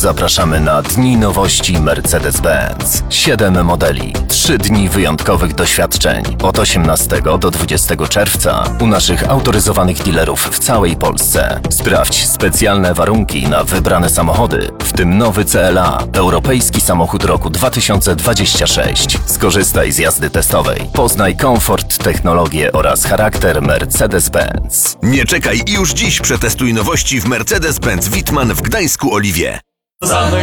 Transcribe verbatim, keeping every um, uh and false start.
Zapraszamy na Dni Nowości Mercedes-Benz. Siedem modeli, trzy dni wyjątkowych doświadczeń od osiemnastego do dwudziestego czerwca u naszych autoryzowanych dealerów w całej Polsce. Sprawdź specjalne warunki na wybrane samochody, w tym nowy C L A, europejski samochód roku dwa tysiące dwudziesty szósty. Skorzystaj z jazdy testowej. Poznaj komfort, technologię oraz charakter Mercedes-Benz. Nie czekaj i już dziś przetestuj nowości w Mercedes-Benz Wittmann w Gdańsku Oliwie. Zamek